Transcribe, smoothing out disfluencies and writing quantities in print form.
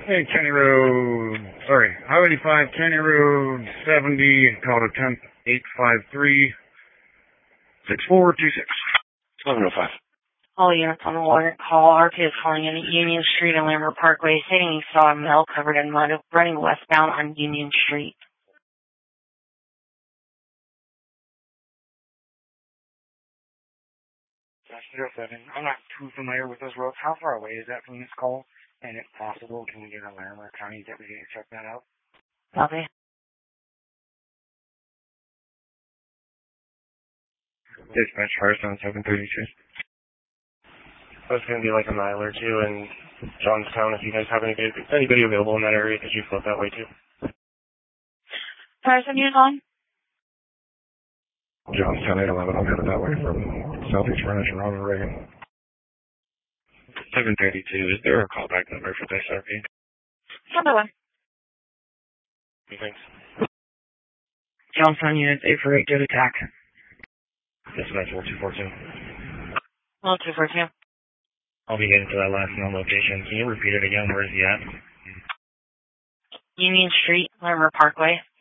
Hey, County Road, Highway 85, County Road 70, call to 10-853-6426. 1105. All units on the water call. RP is calling in at Union Street and Lambert Parkway, stating he saw a male covered in mud running westbound on Union Street. I'm not too familiar with those roads. How far away is that from this call? And if possible, can we get a Larimer County deputy to check that out? Okay. Dispatch Firestone 732. That's going to be like a mile or two in Johnstown. If you guys have anybody available in that area, could you float that way too? Firestone unit on? Johnstown 811, I'm headed that way from Southeast Ranch and Ronald Reagan. 732, is there a callback number for this RP? Number one. Thanks. Johnstown unit 848, good attack. Dispatch 1242. 1242. I'll be heading to that last known location. Can you repeat it again? Where is he at? Union Street, Lambert Parkway.